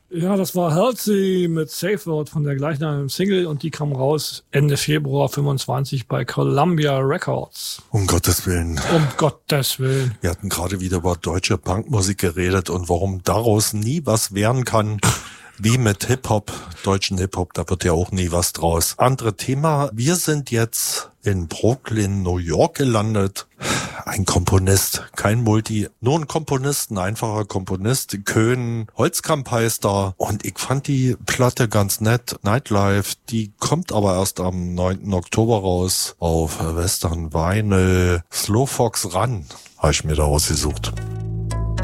Ja, das war Halsey mit Safe Word von der gleichnamigen Single und die kam raus Ende Februar 25 bei Columbia Records. Um Gottes Willen. Um Gottes Willen. Wir hatten gerade wieder über deutsche Punkmusik geredet und warum daraus nie was werden kann. Wie mit Hip-Hop, deutschen Hip-Hop, da wird ja auch nie was draus. Andere Thema, wir sind jetzt in Brooklyn, New York gelandet. Ein Komponist, kein Multi, nur ein Komponist, ein einfacher Komponist. Köhn Holzkamp heißt er. Und ich fand die Platte ganz nett. Nightlife, die kommt aber erst am 9. Oktober raus auf Western Vinyl. Slow Fox Run habe ich mir da ausgesucht.